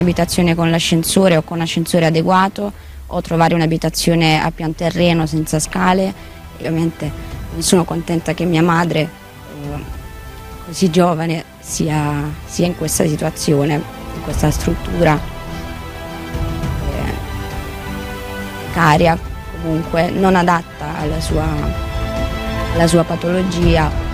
Abitazione con l'ascensore o con ascensore adeguato, o trovare un'abitazione a pian terreno senza scale. E ovviamente non sono contenta che mia madre, così giovane, sia in questa situazione, in questa struttura precaria, comunque non adatta alla sua patologia.